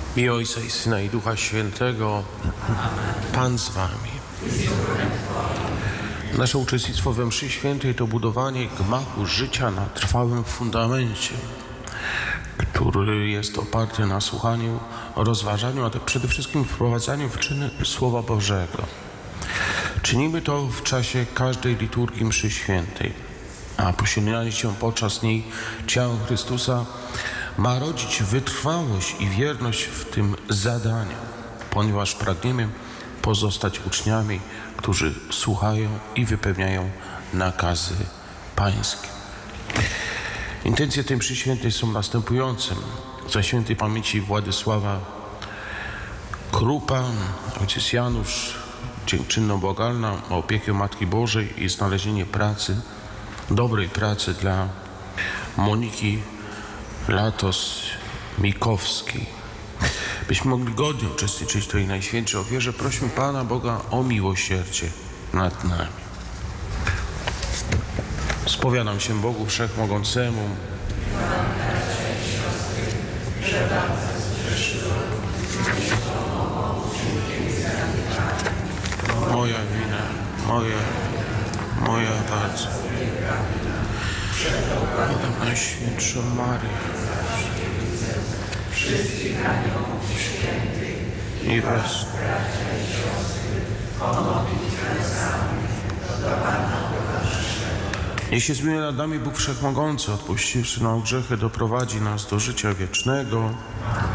I Ojca, i Syna, i Ducha Świętego. Pan z wami. Nasze uczestnictwo we mszy świętej to budowanie gmachu życia na trwałym fundamencie, który jest oparty na słuchaniu, rozważaniu, a przede wszystkim wprowadzaniu w czyny Słowa Bożego. Czynimy to w czasie każdej liturgii mszy świętej, a posiłkowanie się podczas niej ciała Chrystusa ma rodzić wytrwałość i wierność w tym zadaniu, ponieważ pragniemy pozostać uczniami, którzy słuchają i wypełniają nakazy pańskie. Intencje tej mszy świętej są następujące. Za świętej pamięci Władysława Krupa, ojciec Janusz, dziękczynno-błagalna o opiekę Matki Bożej i znalezienie pracy, dobrej pracy dla Moniki Latos-Mikowskiej. Byśmy mogli godnie uczestniczyć w tej najświętszej ofierze, prośmy Pana Boga o miłosierdzie nad nami. Spowiadam się Bogu Wszechmogącemu, moja wina, moja bardzo. Najświętszą Maryję, wszystkich aniołów świętych i was, niech się zmiłuje nad nami Bóg Wszechmogący, odpuściwszy nam grzechy, doprowadzi nas do życia wiecznego.